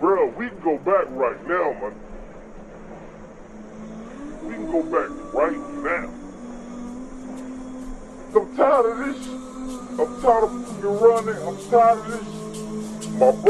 Bro, we can go back right now, man. We can go back right now. I'm tired of this. I'm tired of fucking running. I'm tired of this. My brother.